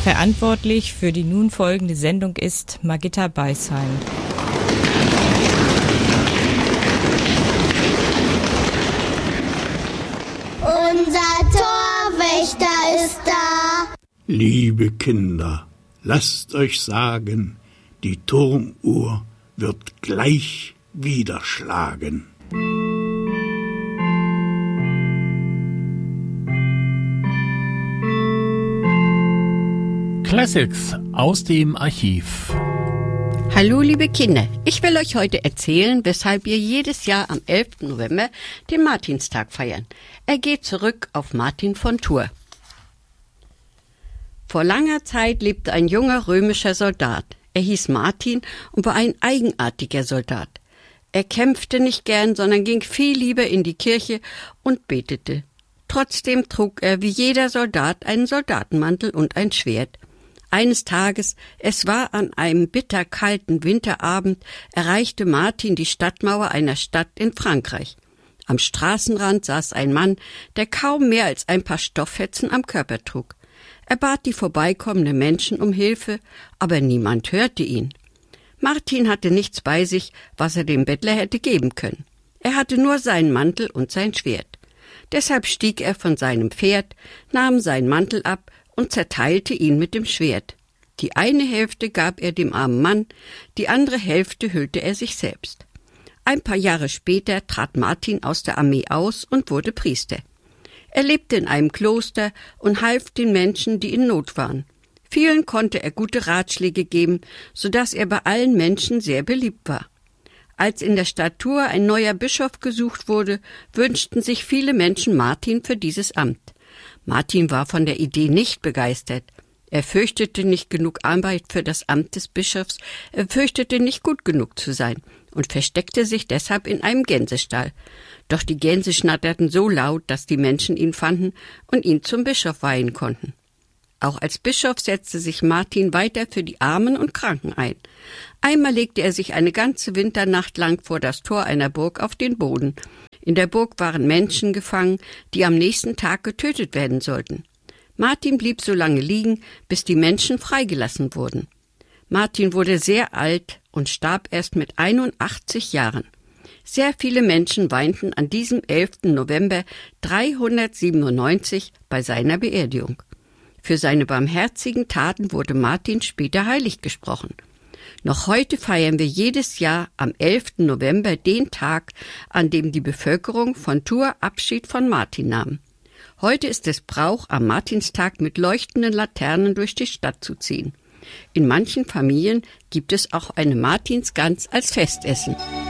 Verantwortlich für die nun folgende Sendung ist Margitta Beisheim. Unser Torwächter ist da. Liebe Kinder, lasst euch sagen, die Turmuhr wird gleich wieder schlagen. Classics aus dem Archiv. Hallo liebe Kinder, ich will euch heute erzählen, weshalb wir jedes Jahr am 11. November den Martinstag feiern. Er geht zurück auf Martin von Tours. Vor langer Zeit lebte ein junger römischer Soldat. Er hieß Martin und war ein eigenartiger Soldat. Er kämpfte nicht gern, sondern ging viel lieber in die Kirche und betete. Trotzdem trug er wie jeder Soldat einen Soldatenmantel und ein Schwert. Eines Tages, es war an einem bitterkalten Winterabend, erreichte Martin die Stadtmauer einer Stadt in Frankreich. Am Straßenrand saß ein Mann, der kaum mehr als ein paar Stofffetzen am Körper trug. Er bat die vorbeikommenden Menschen um Hilfe, aber niemand hörte ihn. Martin hatte nichts bei sich, was er dem Bettler hätte geben können. Er hatte nur seinen Mantel und sein Schwert. Deshalb stieg er von seinem Pferd, nahm seinen Mantel ab und zerteilte ihn mit dem Schwert. Die eine Hälfte gab er dem armen Mann, die andere Hälfte hüllte er sich selbst. Ein paar Jahre später trat Martin aus der Armee aus und wurde Priester. Er lebte in einem Kloster und half den Menschen, die in Not waren. Vielen konnte er gute Ratschläge geben, sodass er bei allen Menschen sehr beliebt war. Als in der Stadt Tours ein neuer Bischof gesucht wurde, wünschten sich viele Menschen Martin für dieses Amt. Martin war von der Idee nicht begeistert. Er fürchtete nicht genug Arbeit für das Amt des Bischofs, er fürchtete nicht gut genug zu sein und versteckte sich deshalb in einem Gänsestall. Doch die Gänse schnatterten so laut, dass die Menschen ihn fanden und ihn zum Bischof weihen konnten. Auch als Bischof setzte sich Martin weiter für die Armen und Kranken ein. Einmal legte er sich eine ganze Winternacht lang vor das Tor einer Burg auf den Boden. In der Burg waren Menschen gefangen, die am nächsten Tag getötet werden sollten. Martin blieb so lange liegen, bis die Menschen freigelassen wurden. Martin wurde sehr alt und starb erst mit 81 Jahren. Sehr viele Menschen weinten an diesem 11. November 397 bei seiner Beerdigung. Für seine barmherzigen Taten wurde Martin später heilig gesprochen. Noch heute feiern wir jedes Jahr am 11. November den Tag, an dem die Bevölkerung von Tours Abschied von Martin nahm. Heute ist es Brauch, am Martinstag mit leuchtenden Laternen durch die Stadt zu ziehen. In manchen Familien gibt es auch eine Martinsgans als Festessen.